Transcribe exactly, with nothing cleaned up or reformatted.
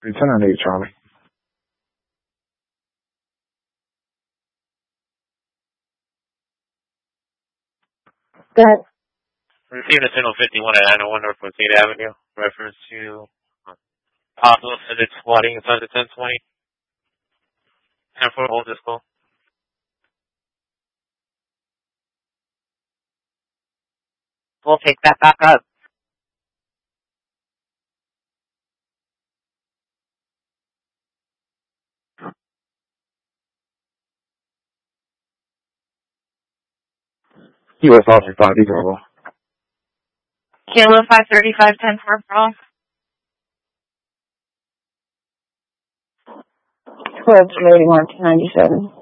Lieutenant eight, Charlie. Go ahead. Receiving a signal fifty-one at nine oh one Northwest eighth Avenue. Reference to possible civic squatting inside the ten twenty. ten four hold this call. We'll pick that back up. U S Officer five, Bravo. Kilo five thirty-five ten four Bravo. twelve eighty-one ninety-seven.